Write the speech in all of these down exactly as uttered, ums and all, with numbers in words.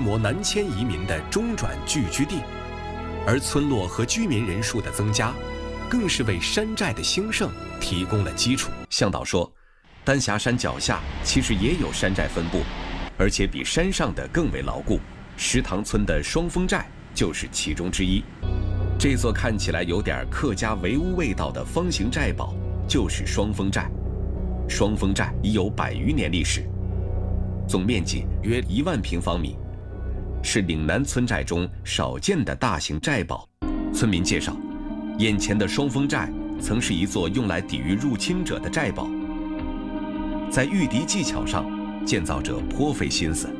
模南迁移民的中转聚居地，而村落和居民人数的增加，更是为山寨的兴盛提供了基础。向导说，丹霞山脚下其实也有山寨分布，而且比山上的更为牢固。石塘村的双峰寨就是其中之一。这座看起来有点客家围屋味道的方形寨堡，就是双峰寨。双峰寨已有百余年历史，总面积约一万平方米，是岭南村寨中少见的大型寨堡。村民介绍，眼前的双峰寨曾是一座用来抵御入侵者的寨堡，在御敌技巧上，建造者颇费心思。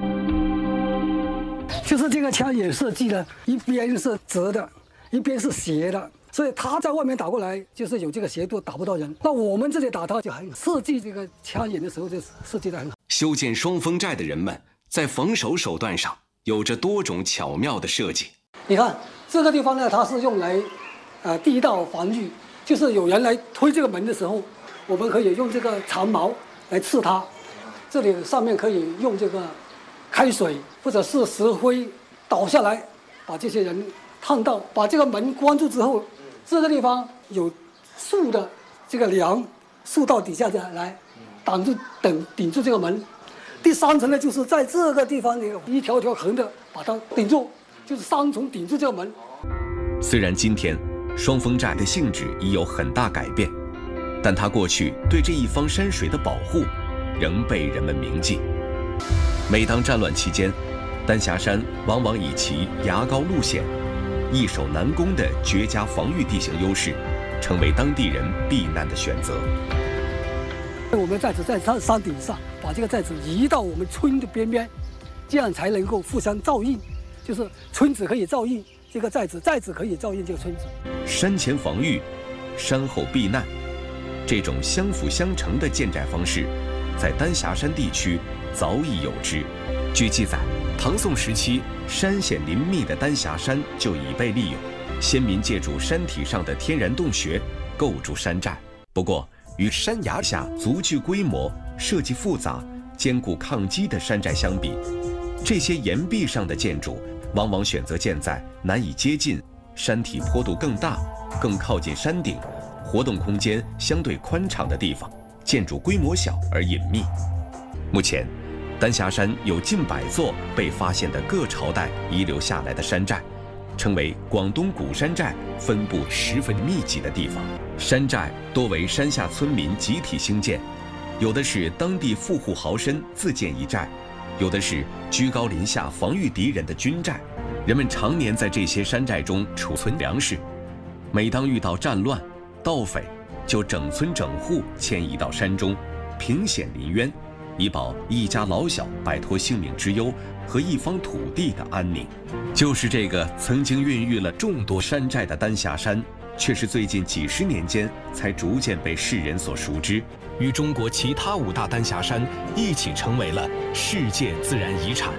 就是这个枪眼设计的，一边是直的，一边是斜的，所以他在外面打过来就是有这个斜度，打不到人。那我们这里打他就很设计这个枪眼的时候就设计得很好。 修建双峰寨的人们在防守手段上有着多种巧妙的设计。 你看这个地方呢，它是用来，呃，地道防御，就是有人来推这个门的时候，我们可以用这个长矛来刺它。这里上面可以用这个开水或者是石灰倒下来，把这些人烫到。把这个门关住之后，这个地方有树的这个梁，树到底下来挡住等顶住这个门。第三层呢，就是在这个地方有一条条横的把它顶住，就是三重顶住这个门。 虽然今天双峰寨的性质已有很大改变，但它过去对这一方山水的保护仍被人们铭记。每当战乱期间，丹霞山往往以其崖高路险、易守难攻的绝佳防御地形优势，成为当地人避难的选择。 我们寨子在山山顶上，把这个寨子移到我们村的边边，这样才能够互相照应，就是村子可以照应这个寨子，寨子可以照应这个村子。 山前防御，山后避难，这种相辅相成的建寨方式，在丹霞山地区早已有之。据记载，唐宋时期山险林密的丹霞山就已被利用，先民借助山体上的天然洞穴构筑山寨。不过，与山崖下足具规模、设计复杂、坚固抗击的山寨相比，这些岩壁上的建筑往往选择建在难以接近、山体坡度更大、更靠近山顶、活动空间相对宽敞的地方，建筑规模小而隐秘。目前，丹霞山有近百座被发现的各朝代遗留下来的山寨，成为广东古山寨分布十分密集的地方。山寨多为山下村民集体兴建，有的是当地富户豪绅自建一寨，有的是居高临下防御敌人的军寨。人们常年在这些山寨中储存粮食，每当遇到战乱、盗匪，就整村整户迁移到山中，凭险临渊，以保一家老小摆脱性命之忧和一方土地的安宁。就是这个曾经孕育了众多山寨的丹霞山，却是最近几十年间才逐渐被世人所熟知，与中国其他五大丹霞山一起成为了世界自然遗产。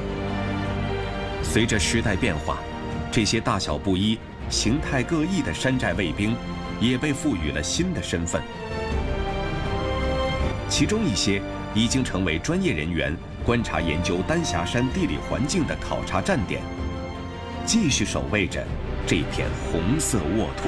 随着时代变化，这些大小不一、形态各异的山寨卫兵也被赋予了新的身份，其中一些已经成为专业人员观察研究丹霞山地理环境的考察站点，继续守卫着这片红色沃土。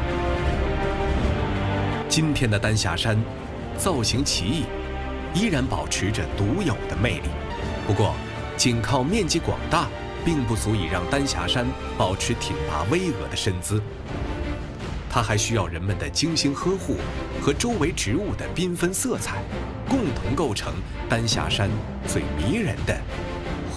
今天的丹霞山造型奇异，依然保持着独有的魅力。不过，仅靠面积广大，并不足以让丹霞山保持挺拔巍峨的身姿。它还需要人们的精心呵护和周围植物的缤纷色彩，共同构成丹霞山最迷人的